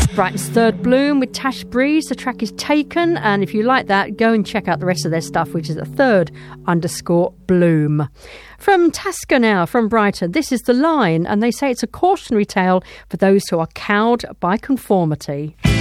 Brighton's Third Bloom with Tash Breeze. The track is Taken, and if you like that, go and check out the rest of their stuff, which is at third_bloom. From Tasker now, from Brighton, this is The Line, and they say it's a cautionary tale for those who are cowed by conformity.